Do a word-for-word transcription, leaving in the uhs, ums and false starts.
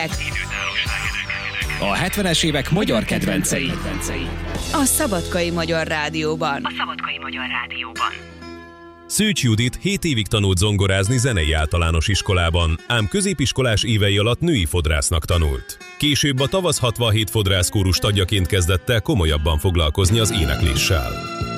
A hetvenes évek magyar kedvencei. A Szabadkai Magyar Rádióban. A Szabadkai Magyar Rádióban. Szőcs Judit hét évig tanult zongorázni zenei általános iskolában, ám középiskolás évei alatt női fodrásznak tanult. Később a Tavasz hatvanhét fodrászkórus tagjaként kezdett el komolyabban foglalkozni az énekléssel.